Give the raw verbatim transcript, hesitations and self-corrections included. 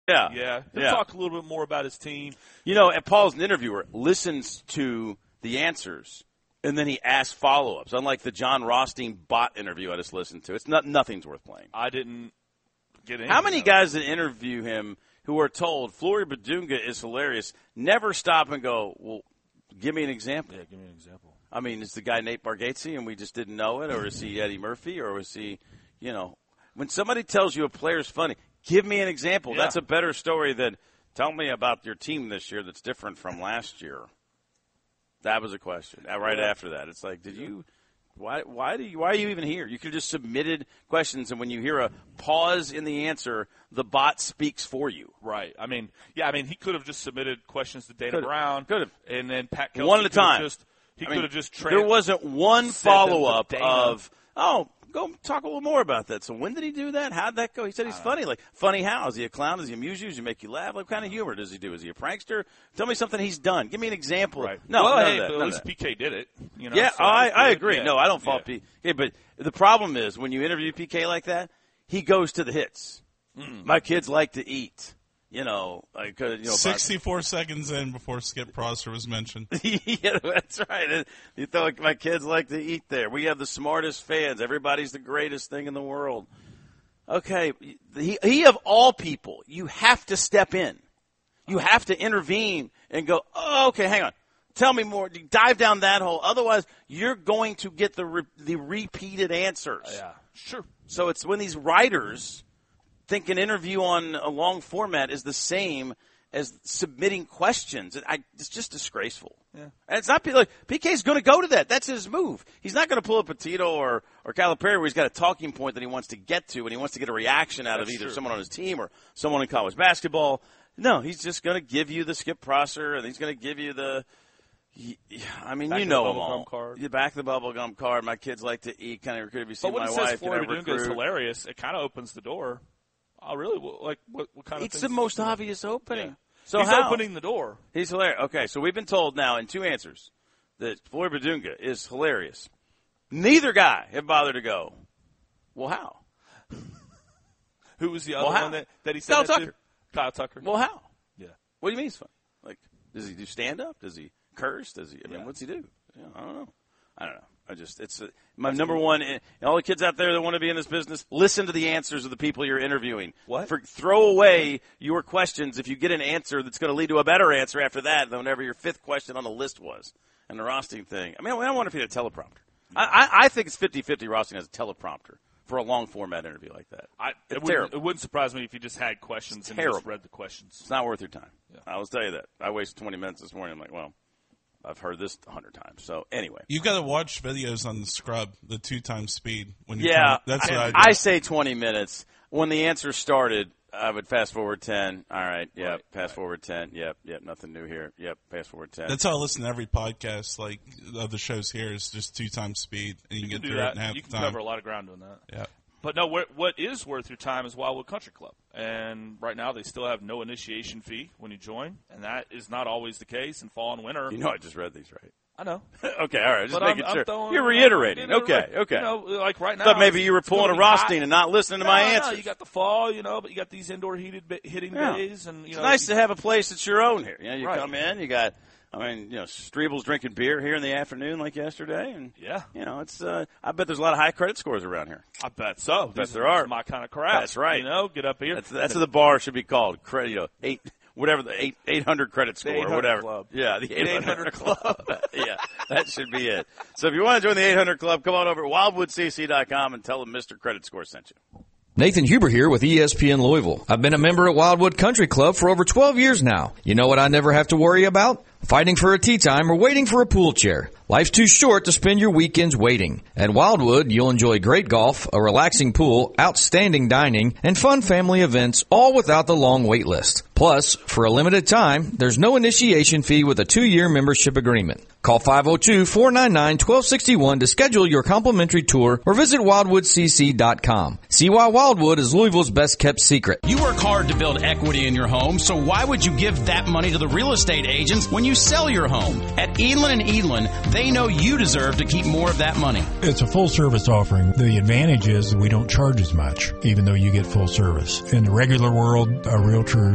Yeah. Yeah. He'll yeah. talk a little bit more about his team. You know, and Paul's an interviewer, listens to the answers, and then he asks follow-ups, unlike the John Rothstein bot interview I just listened to. It's not nothing's worth playing. I didn't get anything. How many guys that interview him who are told, Flory Badunga is hilarious, never stop and go, well, give me an example? Yeah, give me an example. I mean, is the guy Nate Bargatze and we just didn't know it, or is he Eddie Murphy, or is he, you know, when somebody tells you a player's funny, give me an example. Yeah. That's a better story than tell me about your team this year that's different from last year. That was a question. Right yeah. after that, it's like, did you why why do you why are you even here? You could have just submitted questions, and when you hear a pause in the answer, the bot speaks for you. Right. I mean, yeah. I mean, he could have just submitted questions to Dana Could've. Brown. Could have. And then Pat Kelsey One at a could have time. Just, he I could mean, have just. Tra- there wasn't one said them follow up to Dana. of oh. Go talk a little more about that. So when did he do that? How did that go? He said he's funny. Like, funny how? Is he a clown? Does he amuse you? Does he make you laugh? What kind of humor does he do? Is he a prankster? Tell me something he's done. Give me an example. Right. No, well, none hey, of that, but at none least of that. P K did it. You know, Yeah, so I, I good. agree. Yeah. No, I don't fault yeah. P K. But the problem is when you interview P K like that, he goes to the hits. Mm. My kids like to eat. You know, like, uh, you know, sixty-four about, seconds in before Skip Prosser was mentioned. Yeah, that's right. You thought my kids like to eat there. We have the smartest fans. Everybody's the greatest thing in the world. Okay, he, he of all people, you have to step in. You have to intervene and go, oh, okay, hang on. Tell me more. Dive down that hole. Otherwise, you're going to get the re- the repeated answers. Yeah, sure. So it's when these writers think an interview on a long format is the same as submitting questions. I, it's just disgraceful. Yeah. And it's not like P K's going to go to that. That's his move. He's not going to pull up a Tito or or Calipari where he's got a talking point that he wants to get to, and he wants to get a reaction out That's of either true. someone on his team or someone in college basketball. No, he's just going to give you the Skip Prosser, and he's going to give you the. I mean, back you know the them all. Card. You back the bubblegum card. My kids like to eat. Kind of recruit. Have you seen but when my it says wife? Flory Can I Badunga is recruit? hilarious, it kind of opens the door. Oh, really? Like, what, what kind of It's things the most does he do? obvious opening. Yeah. So He's how? opening the door. He's hilarious. Okay, so we've been told now in two answers that Flory Badunga is hilarious. Neither guy have bothered to go, well, how? Who was the other Well, how? one that, that he said Kyle that Tucker. to? Kyle Tucker. Well, how? Yeah. What do you mean he's funny? Like, does he do stand-up? Does he curse? Does he? I mean, Yeah. what's he do? Yeah, I don't know. I don't know. I just, it's uh, my That's number one. And all the kids out there that want to be in this business, listen to the answers of the people you're interviewing. What? For, throw away your questions if you get an answer that's going to lead to a better answer after that than whatever your fifth question on the list was. And the Rothstein thing. I mean, I wonder if he had a teleprompter. I, I, I think it's fifty-fifty Rothstein has a teleprompter for a long format interview like that. I, it's it, wouldn't, terrible. it wouldn't surprise me if you just had questions It's and you terrible. just read the questions. It's not worth your time. Yeah. I will tell you that. I wasted twenty minutes this morning. I'm like, well, I've heard this a hundred times. So anyway, You've got to watch videos on the scrub, the two times speed. When you yeah, that's what I, I do. I say twenty minutes. When the answer started, I would fast forward ten. All right, yep. Right, fast right. forward ten. Yep, yep. Nothing new here. Yep. Fast forward ten. That's how I listen to every podcast. Like of the shows here is just two times speed, and you, You can can get do through that. it in half You the can time. cover a lot of ground doing that. Yeah. But no, what, what is worth your time is Wildwood Country Club. And right now they still have no initiation fee when you join, and that is not always the case in fall and winter. You know, I just read these, right? I know. Okay, all right. Just But making I'm, sure. I'm throwing, You're reiterating. you know, okay, okay. You know, like right now. Thought maybe you were it's gonna pulling a be Rothstein hot. and not listening to no, my no, answers. you got the fall, you know, but you got these indoor heated ba- hitting Yeah. days, and you It's know, nice to have a place that's your own here. You know, you Right. come in, you got, I mean, you know, Strebel's drinking beer here in the afternoon like yesterday, and Yeah. you know, it's. Uh, I bet there's a lot of high credit scores around here. I bet so. bet These there are. my kind of crowd. That's right. You know, get up here. That's that's what the bar should be called. Credit, you know, eight, whatever the eight eight hundred credit score, eight hundred or whatever. Club. Yeah, the eight hundred eight hundred club. Yeah, that should be it. So if you want to join the eight hundred club, come on over at wildwood c c dot com and tell them Mister Credit Score sent you. Nathan Huber here with E S P N Louisville. I've been a member at Wildwood Country Club for over twelve years now. You know what I never have to worry about? Fighting for a tee time or waiting for a pool chair. Life's too short to spend your weekends waiting. At Wildwood, you'll enjoy great golf, a relaxing pool, outstanding dining, and fun family events, all without the long wait list. Plus, for a limited time, there's no initiation fee with a two-year membership agreement. Call five oh two, four nine nine, one two six one to schedule your complimentary tour or visit wildwood c c dot com. See why Wildwood is Louisville's best-kept secret. You work hard to build equity in your home, so why would you give that money to the real estate agents when you sell your home? At Edlin and Edlin, they know you deserve to keep more of that money. It's a full-service offering. The advantage is that we don't charge as much, even though you get full service. In the regular world, a realtor